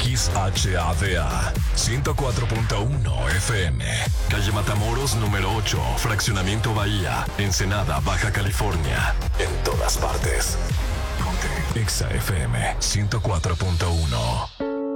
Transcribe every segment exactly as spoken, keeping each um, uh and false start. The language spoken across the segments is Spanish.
X H A D A ciento cuatro punto uno F M. Calle Matamoros número ocho, Fraccionamiento Bahía, Ensenada, Baja California. En todas partes. Ponte Exa F M ciento cuatro punto uno.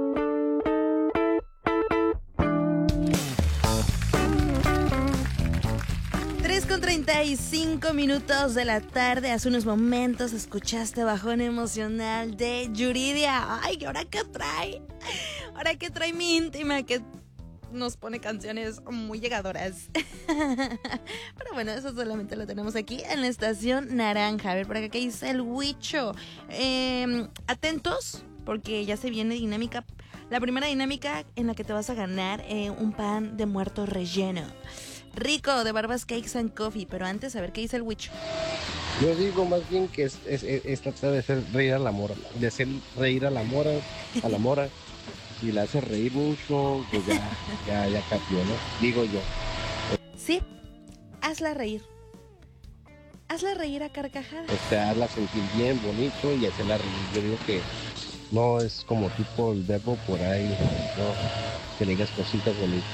tres con treinta y cinco minutos de la tarde. Hace unos momentos escuchaste Bajón Emocional de Yuridia. Ay, ¿ahora qué trae? Ahora qué trae mi íntima que nos pone canciones muy llegadoras. Pero bueno, eso solamente lo tenemos aquí en la estación naranja. A ver, por acá que dice el Huicho. Eh, atentos, porque ya se viene dinámica. La primera dinámica en la que te vas a ganar eh, un pan de muerto relleno. Rico, de Barbas Cakes and Coffee. Pero antes, a ver qué dice el Huicho. Yo digo más bien que es, es, es, es tratar de hacer reír a la mora, de hacer reír a la mora, a la mora. Si la hace reír mucho, pues ya, ya, ya cambió, ¿no? Digo yo. Sí, hazla reír. Hazla reír a carcajadas. O sea, hazla sentir bien, bonito y hacerla reír. Yo digo que no es como tipo el verbo por ahí, ¿no? Que le digas cositas bonitas.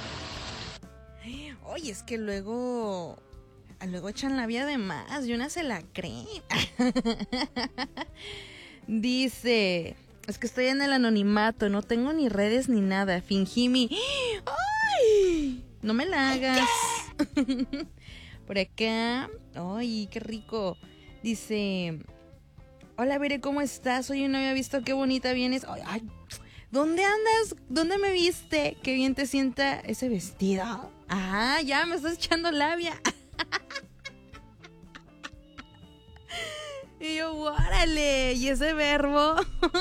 Oye, es que luego... Luego echan la vía de más y una se la cree. Dice... Es que estoy en el anonimato, no tengo ni redes ni nada. Fingí mi... ¡Ay! No me la hagas. Por acá... ¡Ay, qué rico! Dice... Hola, Bere, ¿cómo estás? Oye, no había visto qué bonita vienes. Ay, ay, ¿dónde andas? ¿Dónde me viste? Qué bien te sienta ese vestido. Ah, ya me estás echando labia. Y yo, órale, y ese verbo.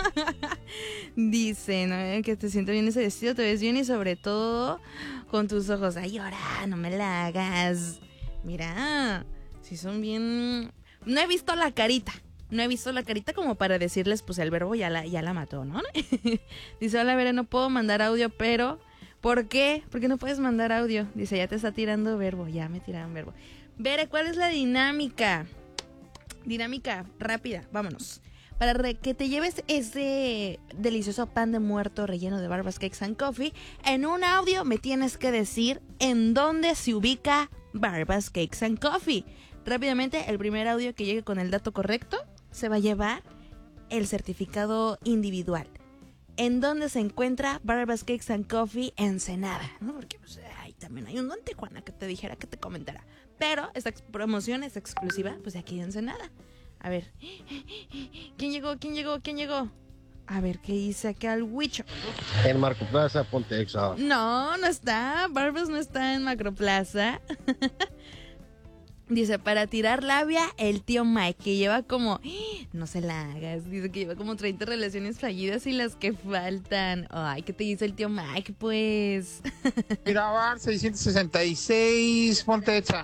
Dice, ¿no? Que te siento bien ese vestido, te ves bien y sobre todo con tus ojos. Ay, ahora, no me la hagas. Mira, si son bien... No he visto la carita. No he visto la carita como para decirles, pues el verbo ya la, ya la mató, ¿no? Dice, hola, Vera, no puedo mandar audio, pero... ¿Por qué? ¿Por qué no puedes mandar audio? Dice, ya te está tirando verbo. Ya me tiraron verbo. Vera, ¿cuál es la dinámica? Dinámica rápida, vámonos. Para re- que te lleves ese delicioso pan de muerto relleno de Barbas Cakes and Coffee, en un audio me tienes que decir en dónde se ubica Barbas Cakes and Coffee. Rápidamente, el primer audio que llegue con el dato correcto se va a llevar el certificado individual. ¿En dónde se encuentra Barbas Cakes and Coffee Ensenada? ¿No? Porque pues, ay, también hay uno en Tijuana que te dijera, que te comentara. Pero esta ex- promoción es exclusiva pues de aquí de Ensenada. A ver. ¿Quién llegó? ¿Quién llegó? ¿Quién llegó? A ver, ¿qué dice acá el Huicho? En Marco Plaza, ponte Exa. No, no está. Barbas no está en Macroplaza. Dice, para tirar labia, el tío Mike, que lleva como... No se la hagas. Dice que lleva como treinta relaciones fallidas y las que faltan. Ay, ¿qué te dice el tío Mike, pues? Grabar seiscientos sesenta y seis, ponte Exa.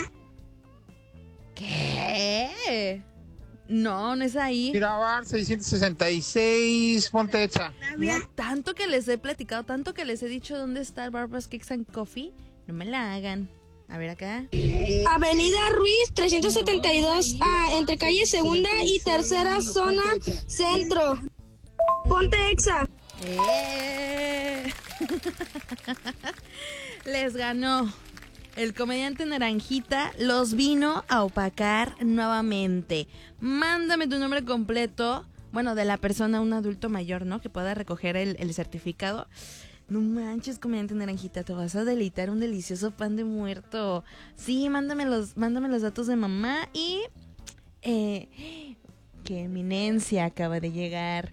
¿Qué? No, no es ahí. Grabar seiscientos sesenta y seis, ponte Exa. Mira, tanto que les he platicado, tanto que les he dicho dónde está el Barbas Cakes and Coffee. No me la hagan. A ver acá. Avenida Ruiz trescientos setenta y dos A, entre calle Segunda y Tercera Zona Centro. Ponte Exa. ¡Eh! Les ganó. El comediante Naranjita los vino a opacar nuevamente. Mándame tu nombre completo. Bueno, de la persona, un adulto mayor, ¿no? Que pueda recoger el, el certificado. No manches, comediante Naranjita, te vas a deleitar un delicioso pan de muerto. Sí, mándame los, mándame los datos de mamá y... Eh, ¡qué eminencia acaba de llegar!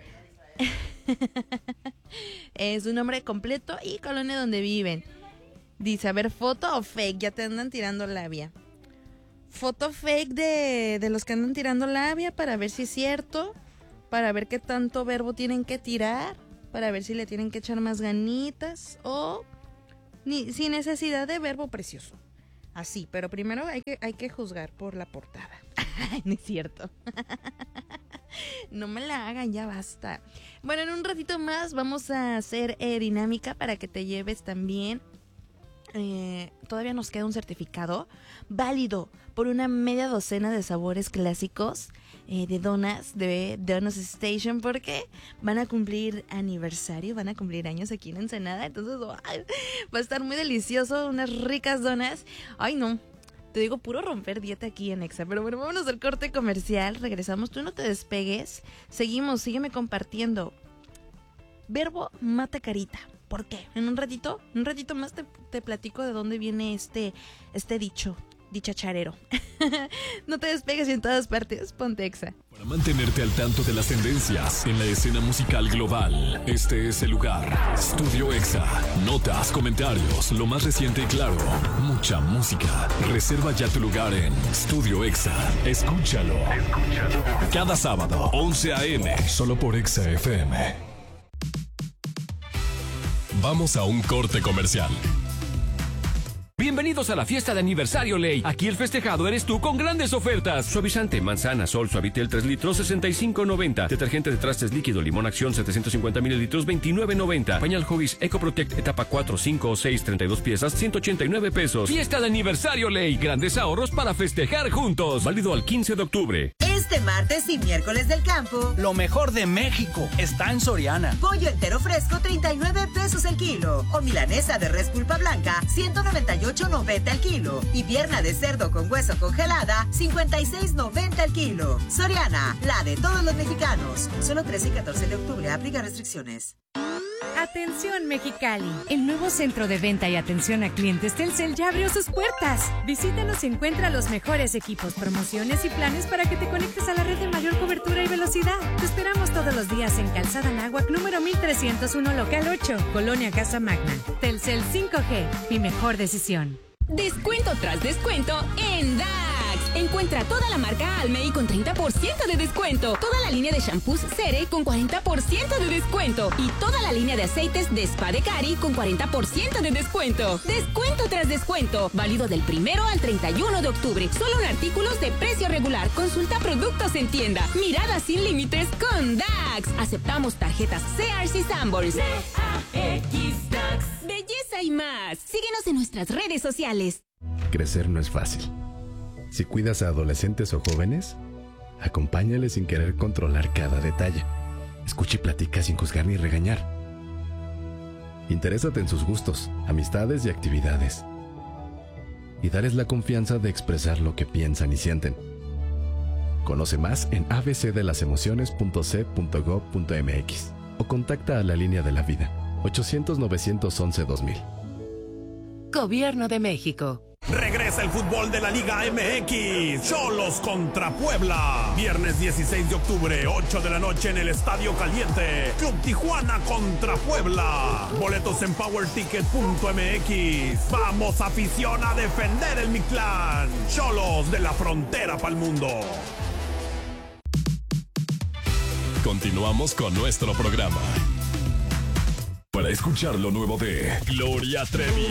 Es su nombre completo y colonia donde viven. Dice, a ver, ¿foto o fake? Ya te andan tirando labia. Foto fake de, de los que andan tirando labia para ver si es cierto. Para ver qué tanto verbo tienen que tirar. Para ver si le tienen que echar más ganitas. O ni, sin necesidad de verbo precioso. Así, pero primero hay que, hay que juzgar por la portada. No es cierto. No me la hagan, ya basta. Bueno, en un ratito más vamos a hacer eh, dinámica para que te lleves también. Eh, todavía nos queda un certificado válido por una media docena de sabores clásicos eh, de donas de Donuts Station porque van a cumplir aniversario, van a cumplir años aquí en Ensenada. Entonces ay, va a estar muy delicioso, unas ricas donas. Ay, no. Te digo, puro romper dieta aquí en Exa. Pero bueno, vámonos al corte comercial. Regresamos. Tú no te despegues. Seguimos, sígueme compartiendo. Verbo mata carita. ¿Por qué? En un ratito, un ratito más te, te platico de dónde viene este, este dicho, dicharachero. No te despegues y en todas partes, ponte Exa. Para mantenerte al tanto de las tendencias en la escena musical global, este es el lugar. Estudio Exa. Notas, comentarios, lo más reciente y claro. Mucha música. Reserva ya tu lugar en Estudio Exa. Escúchalo. Escúchalo. Cada sábado, once a eme, solo por Exa F M. Vamos a un corte comercial. Bienvenidos a la fiesta de aniversario Ley. Aquí el festejado eres tú con grandes ofertas. Suavizante, manzana, sol, Suavitel tres litros, sesenta y cinco noventa. Detergente de trastes líquido, limón acción, setecientos cincuenta mililitros, veintinueve noventa. Pañal Huggies Eco Protect etapa cuatro, cinco o seis, treinta y dos piezas, ciento ochenta y nueve pesos. Fiesta de aniversario Ley. Grandes ahorros para festejar juntos. Válido al quince de octubre. Este martes y miércoles del campo, lo mejor de México está en Soriana. Pollo entero fresco, treinta y nueve pesos el kilo. O milanesa de res pulpa blanca, ciento noventa y ocho noventa el kilo. Y pierna de cerdo con hueso congelada, cincuenta y seis noventa el kilo. Soriana, la de todos los mexicanos. Solo trece y catorce de octubre, aplica restricciones. Atención Mexicali, el nuevo centro de venta y atención a clientes Telcel ya abrió sus puertas. Visítanos y encuentra los mejores equipos, promociones y planes para que te conectes a la red de mayor cobertura y velocidad. Te esperamos todos los días en Calzada Anáhuac, número mil trescientos uno, local ocho, Colonia Casa Magna. Telcel cinco G, mi mejor decisión. Descuento tras descuento en Dax. Encuentra toda la marca Almey con treinta por ciento de descuento. Toda la línea de shampoos Cere con cuarenta por ciento de descuento. Y toda la línea de aceites de Spa de Cari con cuarenta por ciento de descuento. Descuento tras descuento. Válido del primero al treinta y uno de octubre. Solo en artículos de precio regular. Consulta productos en tienda. Mirada sin límites con Dax. Aceptamos tarjetas C R C Sanborns. D A X Dax. Belleza y más. Síguenos en nuestras redes sociales. Crecer no es fácil. Si cuidas a adolescentes o jóvenes, acompáñales sin querer controlar cada detalle. Escucha y platica sin juzgar ni regañar. Interésate en sus gustos, amistades y actividades. Y darles la confianza de expresar lo que piensan y sienten. Conoce más en a b c de las emociones punto c punto gob punto m x o contacta a la línea de la vida ochocientos, novecientos once, dos mil. Gobierno de México. Regresa el fútbol de la Liga M X. Xolos contra Puebla. Viernes dieciséis de octubre, ocho de la noche en el Estadio Caliente. Club Tijuana contra Puebla. Boletos en power ticket punto m x. Vamos, afición, a defender el Mictlán. Xolos de la frontera para el mundo. Continuamos con nuestro programa. Para escuchar lo nuevo de Gloria Trevi.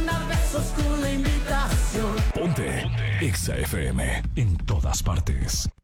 Ponte Exa F M en todas partes.